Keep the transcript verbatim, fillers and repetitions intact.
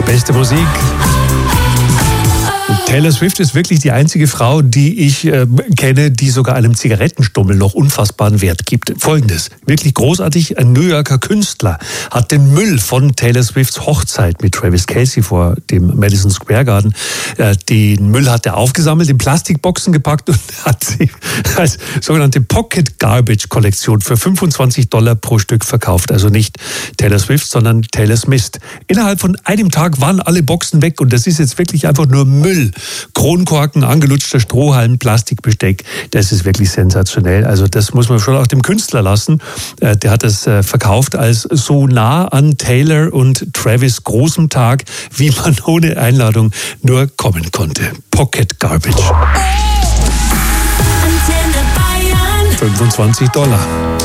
Beste Musik. Taylor Swift ist wirklich die einzige Frau, die ich äh, kenne, die sogar einem Zigarettenstummel noch unfassbaren Wert gibt. Folgendes, wirklich großartig, ein New Yorker Künstler hat den Müll von Taylor Swifts Hochzeit mit Travis Kelce vor dem Madison Square Garden, äh, den Müll hat er aufgesammelt, in Plastikboxen gepackt und hat sie als sogenannte Pocket Garbage Kollektion für fünfundzwanzig Dollar pro Stück verkauft. Also nicht Taylor Swift, sondern Taylor Smith. Innerhalb von einem Tag waren alle Boxen weg und das ist jetzt wirklich einfach nur Müll. Kronkorken, angelutschter Strohhalm, Plastikbesteck, das ist wirklich sensationell. Also das muss man schon auch dem Künstler lassen. Der hat es verkauft als so nah an Taylor und Travis großem Tag, wie man ohne Einladung nur kommen konnte. Pocket Garbage. fünfundzwanzig Dollar.